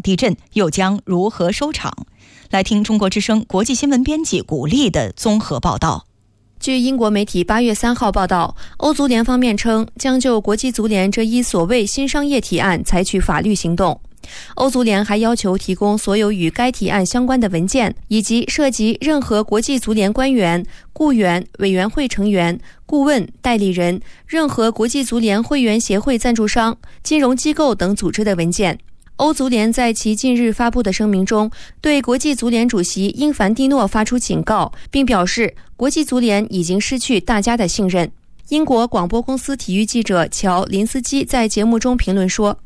地震又将如何收场？来听中国之声国际新闻编辑古丽的综合报道。 据英国媒体8月3号报道，欧足联方面称将就国际足联这一所谓新商业提案采取法律行动。欧足联还要求提供所有与该提案相关的文件，以及涉及任何国际足联官员、雇员、委员会成员、顾问、代理人、任何国际足联会员协会赞助商、金融机构等组织的文件。欧足联在其近日发布的声明中，对国际足联主席英凡蒂诺发出警告，并表示国际足联已经失去大家的信任。英国广播公司体育记者乔·林斯基在节目中评论说，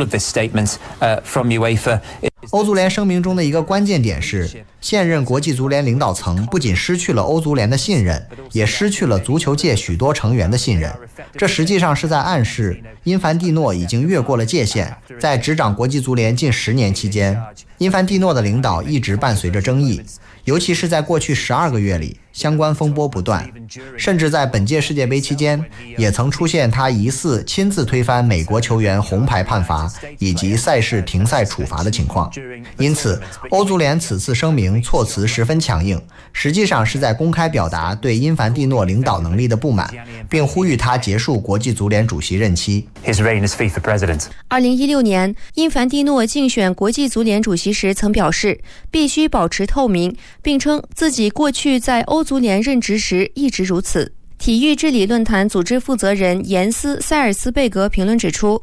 欧足联声明中的一个关键点是，现任国际足联领导层不仅失去了欧足联的信任，也失去了足球界许多成员的信任。这实际上是在暗示因凡蒂诺已经越过了界限。在执掌国际足联近10年期间，因凡蒂诺的领导一直伴随着争议，尤其是在过去12个月里，相关风波不断，甚至在本届世界杯期间，也曾出现他疑似亲自推翻美国球员红牌判罚以及赛事停赛处罚的情况。因此，欧足联此次声明措辞十分强硬，实际上是在公开表达对因凡蒂诺领导能力的不满，并呼吁他结束国际足联主席任期。 2016年，因凡蒂诺竞选国际足联主席时曾表示，必须保持透明，并称自己过去在欧足联任职时一直如此。体育治理论坛组织负责人严斯·塞尔斯贝格评论指出，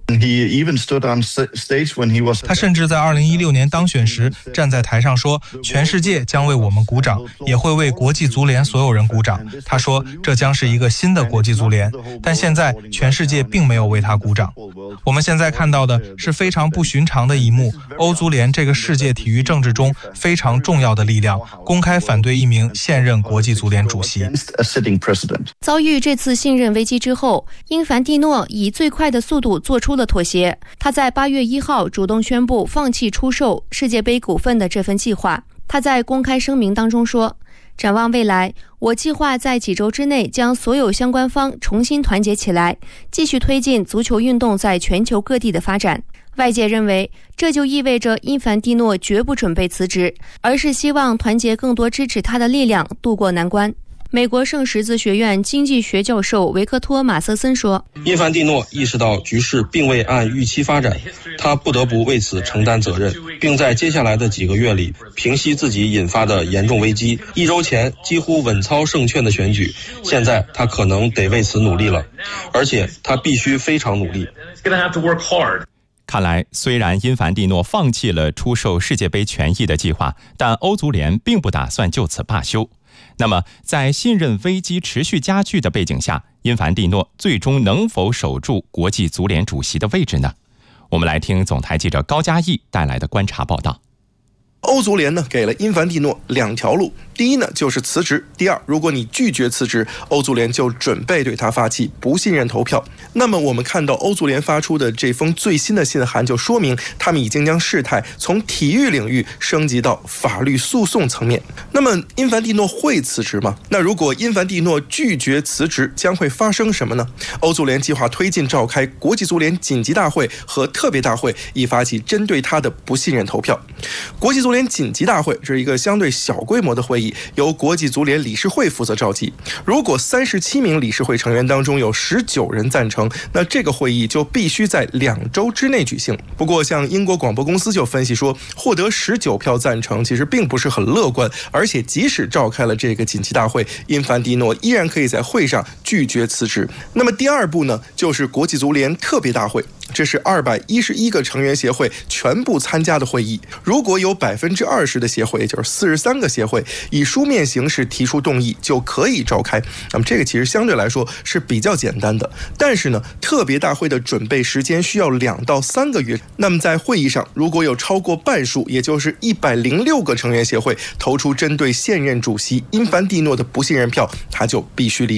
他甚至在2016年当选时站在台上说，全世界将为我们鼓掌，也会为国际足联所有人鼓掌。他说这将是一个新的国际足联，但现在全世界并没有为他鼓掌。我们现在看到的是非常不寻常的一幕，欧足联这个世界体育政治中非常重要的力量公开反对一名现任国际足联主席。 遭遇这次信任危机之后，因凡蒂诺以最快的速度做出了妥协。他在8月1号主动宣布放弃出售世界杯股份的这份计划。他在公开声明当中说，展望未来，我计划在几周之内将所有相关方重新团结起来，继续推进足球运动在全球各地的发展。外界认为，这就意味着因凡蒂诺绝不准备辞职，而是希望团结更多支持他的力量渡过难关。美国圣十字学院经济学教授维克托·马瑟森说， 因凡蒂诺意识到局势并未按预期发展，他不得不为此承担责任，并在接下来的几个月里平息自己引发的严重危机。1周前几乎稳操胜券的选举，现在他可能得为此努力了，而且他必须非常努力。 看来，虽然因凡蒂诺放弃了出售世界杯权益的计划，但欧足联并不打算就此罢休。那么，在信任危机持续加剧的背景下，因凡蒂诺最终能否守住国际足联主席的位置呢？我们来听总台记者高嘉毅带来的观察报道。 欧足联呢给了因凡蒂诺2条路，第一呢就是辞职，第二，如果你拒绝辞职，欧足联就准备对他发起不信任投票。那么我们看到欧足联发出的这封最新的信函，就说明他们已经将事态从体育领域升级到法律诉讼层面。那么因凡蒂诺会辞职吗？那如果因凡蒂诺拒绝辞职，将会发生什么呢？欧足联计划推进召开国际足联紧急大会和特别大会，以发起针对他的不信任投票。国际足联紧急大会是一个相对小规模的会议，由国际足联理事会负责召集。如果37名理事会成员当中有19人赞成，那这个会议就必须在2周之内举行。不过像英国广播公司就分析说，获得19票赞成其实并不是很乐观，而且即使召开了这个紧急大会，因凡蒂诺依然可以在会上拒绝辞职。那么第二步呢，就是国际足联特别大会，这是211个成员协会全部参加的会议。如果有20%的协会，也就是43个协会以书面形式提出动议，就可以召开。那么这个其实相对来说是比较简单的，但是呢，特别大会的准备时间需要2到3个月。那么在会议上，如果有超过半数，也就是106个成员协会投出针对现任主席因凡蒂诺的不信任票，他就必须离职。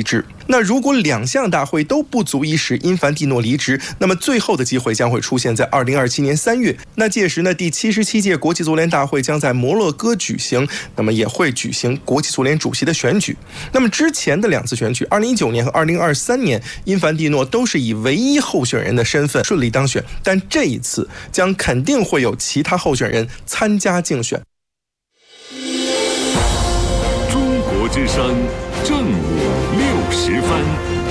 那如果2项大会都不足以使因凡蒂诺离职，那么最后的机会将会出现在2027年3月。那届时呢，第77届国际足联大会将在摩洛哥举行，那么也会举行国际足联主席的选举。那么之前的2次选举，2019年和2023年，因凡蒂诺都是以唯一候选人的身份顺利当选，但这一次将肯定会有其他候选人参加竞选。 中国之声正午60分。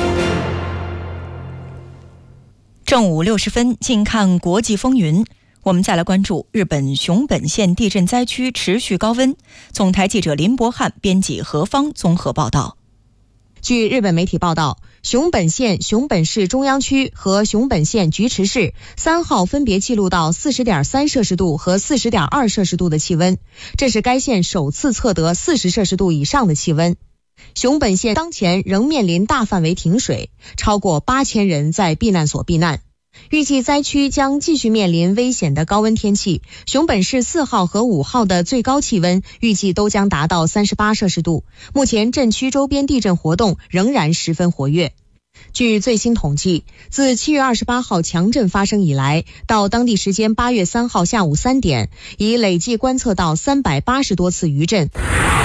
正午60分，近看国际风云。我们再来关注日本熊本县地震灾区持续高温。总台记者林博翰编辑何方综合报道。 据日本媒体报道，熊本县熊本市中央区和熊本县菊池市3号分别记录到 40.3 摄氏度和 40.2 摄氏度的气温，这是该县首次测得40摄氏度以上的气温。熊本县当前仍面临大范围停水，超过8000人在避难所避难。预计灾区将继续面临危险的高温天气，熊本市4号和5号的最高气温预计都将达到38摄氏度。目前震区周边地震活动仍然十分活跃。据最新统计，自7月28号强震发生以来，到当地时间8月3号下午3点，已累计观测到380多次余震。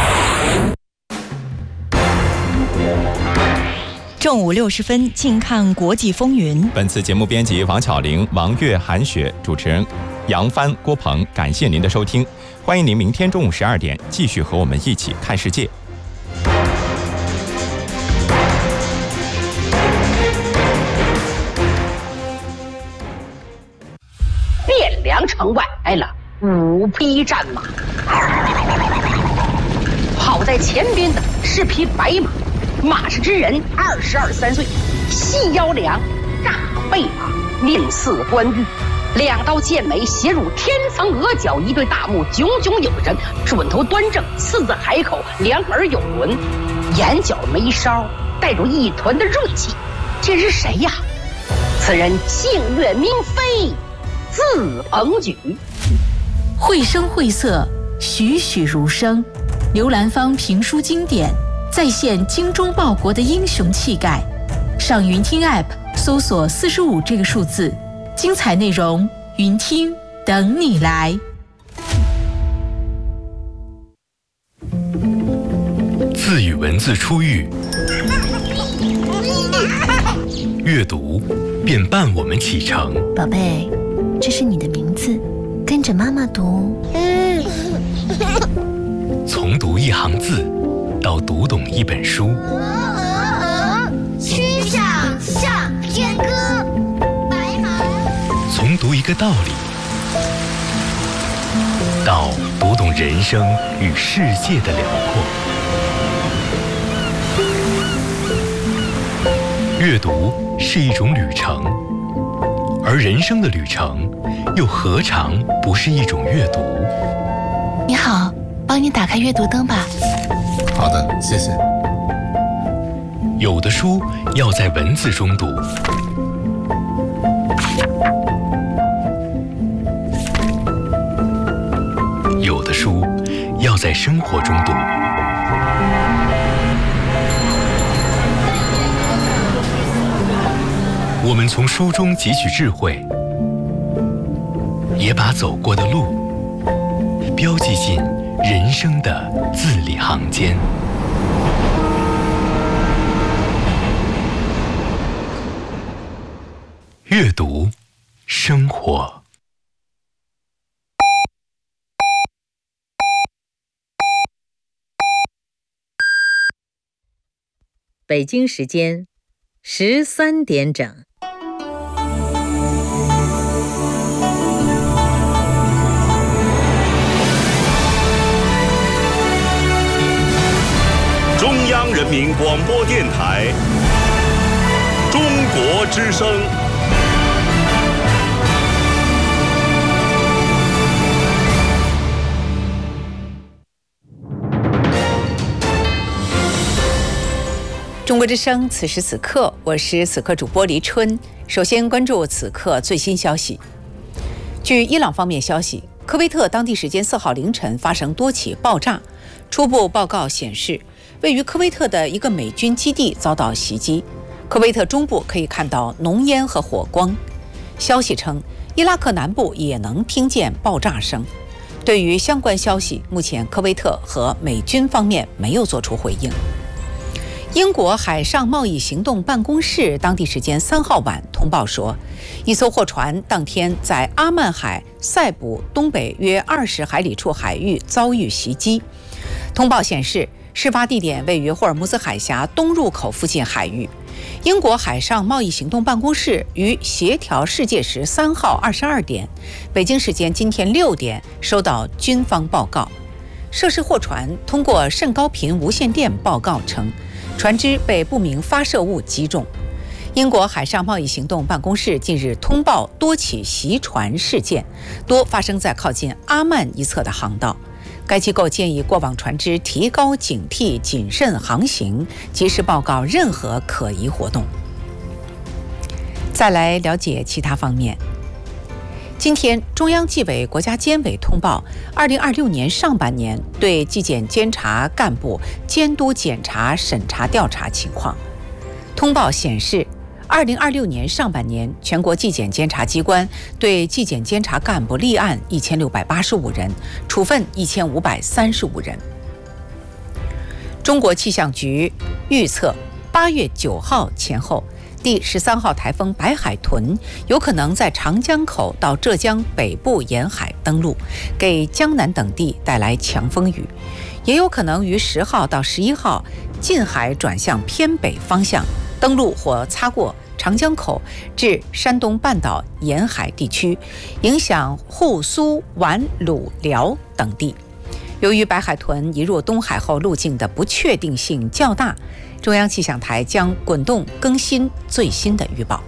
正午60分，近看国际风云。 本次节目编辑王巧玲、王月、韩雪，主持人杨帆、郭鹏。感谢您的收听，欢迎您明天中午12点继续和我们一起看世界。 汴梁城外来了5匹战马，跑在前边的是匹白马。马氏之人22、3岁，细腰梁，大背马，面似冠玉，2刀剑眉斜入天层额角，一对大目炯炯有神，准头端正，四字海口，两耳有轮，眼角眉梢带着一团的锐气。这是谁呀？此人姓岳名飞，字鹏举。 绘声绘色，栩栩如生，刘兰芳评书经典，再现精忠报国的英雄气概。上云听 App 搜索45这个数字，精彩内容云听等你来。 字与文字初遇，阅读便伴我们启程。 宝贝，这是你的名字，跟着妈妈读。 从读一行字到读懂一本书， 曲项向天歌，白马。 从读一个道理到读懂人生与世界的辽阔。阅读是一种旅程，而人生的旅程又何尝不是一种阅读？ 你好，帮你打开阅读灯吧。 好的，谢谢。 有的书要在文字中读，有的书要在生活中读。我们从书中汲取智慧，也把走过的路标记进人生的字里行间。阅读，生活。 北京时间13点整。 中央人民广播电台中国之声。 中国之声，此时此刻，我是此刻主播黎春。首先关注此刻最新消息。据伊朗方面消息， 科威特当地时间4号凌晨发生多起爆炸，初步报告显示，位于科威特的一个美军基地遭到袭击。科威特中部可以看到浓烟和火光。消息称，伊拉克南部也能听见爆炸声。对于相关消息，目前科威特和美军方面没有做出回应。英国海上贸易行动办公室当地时间3号晚通报说，一艘货船当天在阿曼海塞浦东北约20海里处海域遭遇袭击。通报显示，事发地点位于霍尔木兹海峡东入口附近海域。英国海上贸易行动办公室于协调世界时3号22点，北京时间今天6点收到军方报告，涉事货船通过甚高频无线电报告称，船只被不明发射物击中。英国海上贸易行动办公室近日通报多起袭船事件，多发生在靠近阿曼一侧的航道。该机构建议过往船只提高警惕，谨慎航行，及时报告任何可疑活动。再来了解其他方面。今天，中央纪委国家监委通报2026年上半年对纪检监察干部监督检查审查调查情况。通报显示，2026年上半年，全国纪检监察机关对纪检监察干部立案1685人，处分1535人。中国气象局预测，8月9号前后，第13号台风白海豚有可能在长江口到浙江北部沿海登陆，给江南等地带来强风雨，也有可能于10号到11号近海转向偏北方向，登陆或擦过长江口至山东半岛沿海地区，影响沪苏皖鲁辽等地。由于白海豚移入东海后路径的不确定性较大，中央气象台将滚动更新最新的预报。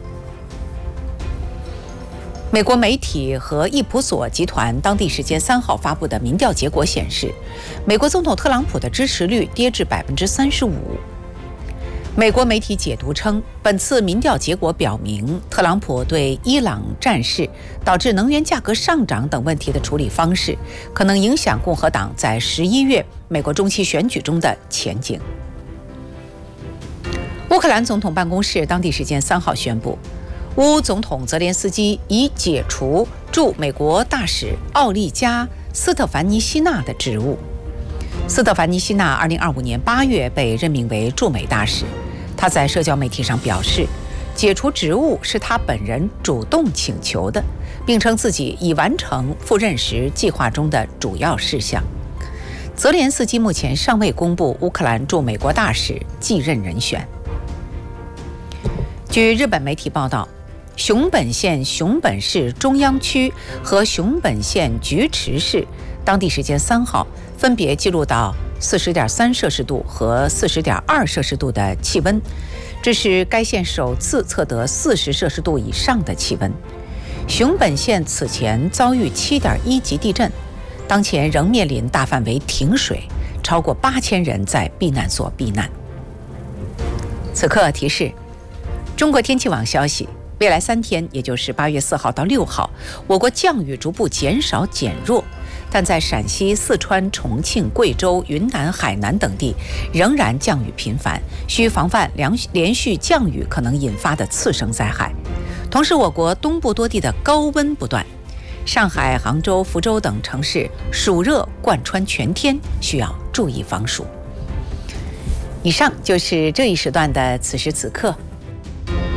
美国媒体和易普索集团当地时间3号发布的民调结果显示，美国总统特朗普的支持率跌至35%。美国媒体解读称，本次民调结果表明，特朗普对伊朗战事导致能源价格上涨等问题的处理方式，可能影响共和党在11月美国中期选举中的前景。乌克兰总统办公室当地时间3号宣布，乌总统泽连斯基已解除驻美国大使奥利加·斯特凡尼希纳的职务。斯特凡尼希纳2025年8月被任命为驻美大使。他在社交媒体上表示，解除职务是他本人主动请求的，并称自己已完成赴任时计划中的主要事项。泽连斯基目前尚未公布乌克兰驻美国大使继任人选。据日本媒体报道，熊本县熊本市中央区和熊本县菊池市当地时间3号分别记录到40.3摄氏度和40.2摄氏度的气温，这是该县首次测得40摄氏度以上的气温。熊本县此前遭遇7.1级地震，当前仍面临大范围停水，超过8000人在避难所避难。此刻提示，中国天气网消息，未来3天，也就是8月4号到6号，我国降雨逐步减少减弱，但在陕西、四川、重庆、贵州、云南、海南等地仍然降雨频繁，需防范连续降雨可能引发的次生灾害。同时，我国东部多地的高温不断，上海、杭州、福州等城市暑热贯穿全天，需要注意防暑。以上就是这一时段的此时此刻。